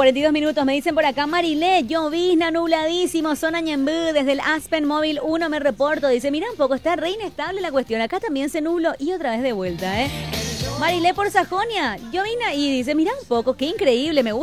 42 minutos. Me dicen por acá, Marilé, llovizna, nubladísimo, zona Ñembú, desde el Aspen Móvil 1 me reporto. Dice, mira un poco, está re inestable la cuestión. Acá también se nubló y otra vez de vuelta, ¿eh? Marilé por Sajonia, llovizna y dice, mira un poco, qué increíble, me gusta.